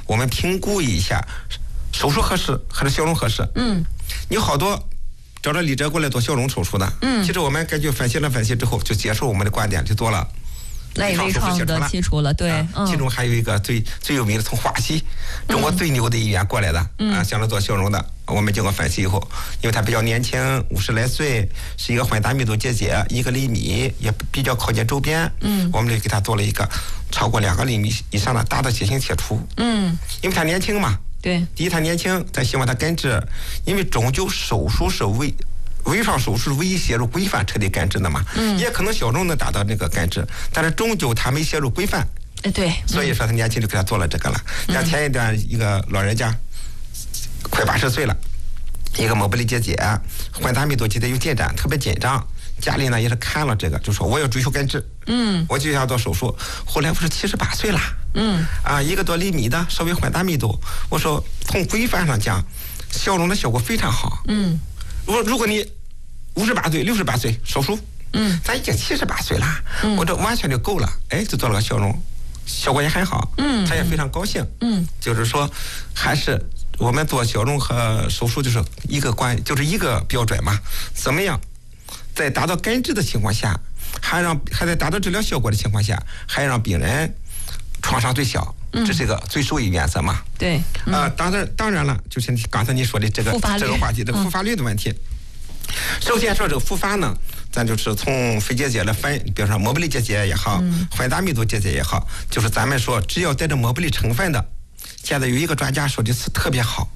我们评估一下手术合适还是消融合适。你好多找着李哲过来做消融手术的，其实我们根据分析之后，就接受我们的观点，就做了内微创的切除了，对， 其中还有一个最有名的，从华西，中国最牛的医院过来的，想着做消融的，我们经过分析以后，因为他比较年轻，50来岁，是一个混大密度结节，1个厘米，也比较靠近周边，我们就给他做了一个超过2个厘米以上的大的畸形切除，因为他年轻嘛。 对， 第一他年轻，咱希望他根治，因为终究手术是微创手术唯一写入规范彻底根治的嘛，也可能消融能达到这个根治，但是终究他没写入规范， 对， 所以说他年轻就给他做了这个了。像前一段一个老人家，快80岁了，一个某不里结节，混大密度结节有进展，特别紧张。家里呢也是看了这个，就说我要追求根治，我就要做手术。后来我是78岁了，1个多厘米的稍微混大密度，我说从规范上讲，消融的效果非常好，如果你58岁、68岁手术，咱已经78岁了，我这完全就够了，就做了个消融，效果也很好，他也非常高兴，就是说还是我们做消融和手术就是一个标准嘛，怎么样？在达到根治的情况下，还在达到治疗效果的情况下，还让病人创伤最小，这是一个最首要原则嘛。 对， 当然了，就是刚才你说的这个话题，这个复发率的问题。首先说这个复发呢，咱就是从非结节的比如说膜不里结节也好，混大密度结节也好，就是咱们说只要带着膜不里成分的，现在有一个专家说的词特别好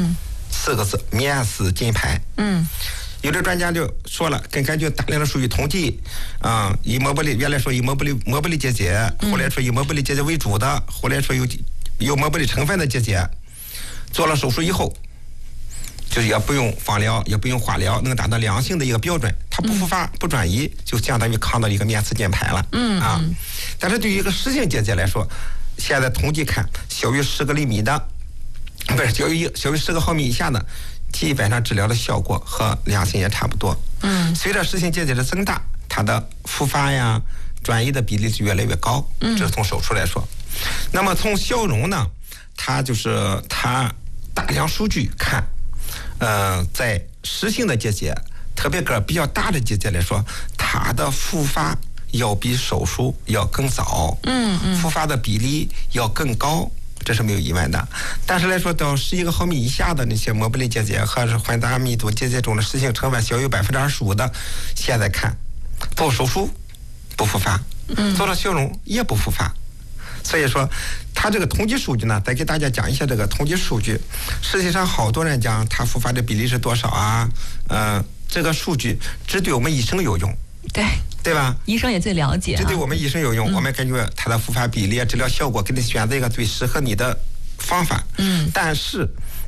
，4个字：免死金牌。有的专家就说了，根据大量的数据统计，原来说以膜不里结节，后来说以膜不里结节为主的，后来说有膜不里成分的结节，做了手术以后，就是也不用放疗，也不用化疗，能达到良性的一个标准，它不复发不转移，就相当于扛到一个免死金牌了。但是对于一个湿性结节来说，现在统计看，小于10个厘米的，不是小于10个毫米以下的，基本上治疗的效果和良性也差不多。随着湿性结节的增大，它的复发呀、转移的比例是越来越高。这是从手术来说。那么从消融呢，它大量数据看，在湿性的结节，特别个比较大的结节来说，它的复发要比手术要更早，复发的比例要更高。这是没有疑问的，但是来说到11个毫米以下的那些膜不里结节和混大密度结节中的湿性成分小于25%的，现在看做手术不复发，做了消融也不复发。所以说它这个统计数据呢，再给大家讲一下这个统计数据。实际上好多人讲它复发的比例是多少啊，这个数据只对我们医生有用，对吧？ 医生也最了解， 这对我们医生有用。我们根据它的复发比例、治疗效果，给你选择一个最适合你的方法。但是